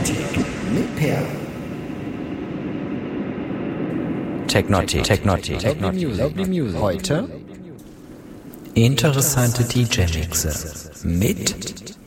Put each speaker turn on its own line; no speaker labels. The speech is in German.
mit Per.
Technotic.
Lovely Music.
Heute interessante DJ-Mixe mit